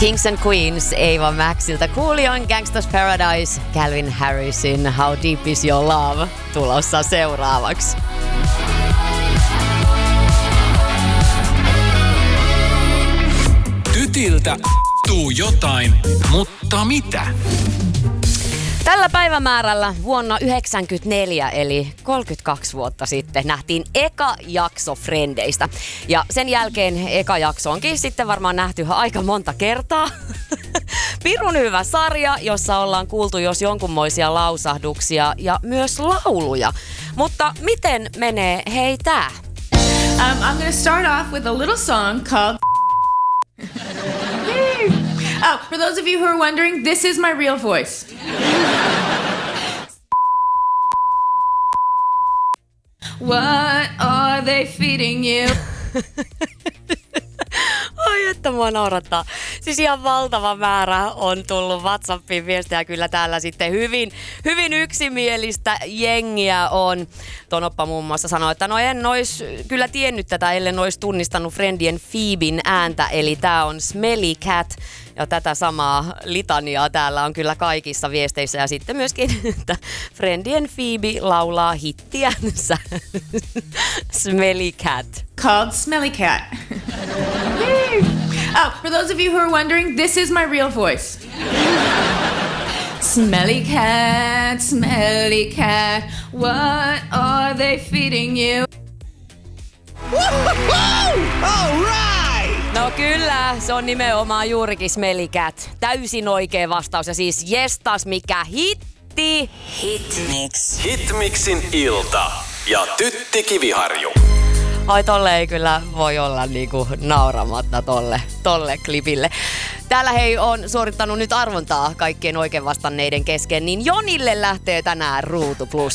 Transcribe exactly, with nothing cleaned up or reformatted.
Kings and Queens, Ava Maxilta. Kuulijoin Gangsta's Paradise, Calvin Harrisin How Deep Is Your Love tulossa seuraavaksi. Tytiltä tuu jotain, mutta mitä? Tällä päivämäärällä vuonna yhdeksänkymmentäneljä eli kolmekymmentäkaksi vuotta sitten nähtiin eka jakso Frendeistä. Ja sen jälkeen eka jakso onkin sitten varmaan nähty aika monta kertaa. Pirun hyvä sarja, jossa ollaan kuultu jos jonkunmoisia lausahduksia ja myös lauluja. Mutta miten menee hei tää? Um, I'm gonna start off with a little song called Oh, for those of you who are wondering, this is my real voice. What are they feeding you? Ai että mua naurattaa. Siis ihan valtava määrä on tullut WhatsAppiin viestejä. Kyllä täällä sitten hyvin, hyvin yksimielistä jengiä on. Tonoppa muun muassa sanoi, että no en ois kyllä tiennyt tätä, ellen ois tunnistanut Friendien Phoeben ääntä. Eli tää on Smelly Cat. Ja tätä samaa litaniaa täällä on kyllä kaikissa viesteissä. Ja sitten myöskin, että Friendien Phoebe laulaa hittiänsä. Smelly Cat. Called Smelly Cat. Oh, for those of you who are wondering, this is my real voice. Smelly cat, smelly cat, what are they feeding you? All right! No kyllä, se on nimenomaan juurikin Smelly Cat. Täysin oikea vastaus ja siis jestas mikä hitti. Hitmix. Hitmixin ilta ja Tytti Kiviharju. Ai tolle ei kyllä voi olla niinku nauramatta tolle, tolle klipille. Täällä hei on suorittanut nyt arvontaa kaikkien oikein vastanneiden kesken, niin Jonille lähtee tänään Ruutu Plus.